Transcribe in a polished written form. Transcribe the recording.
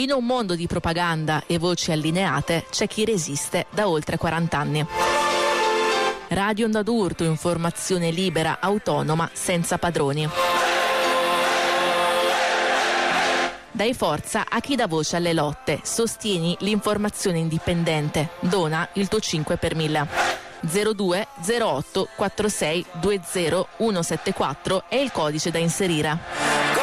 In un mondo di propaganda e voci allineate c'è chi resiste da oltre 40 anni. Radio Onda d'Urto, informazione libera, autonoma, senza padroni. Dai forza a chi dà voce alle lotte, sostieni l'informazione indipendente, dona il tuo 5 per 1000. 02 08 46 20 174 è il codice da inserire.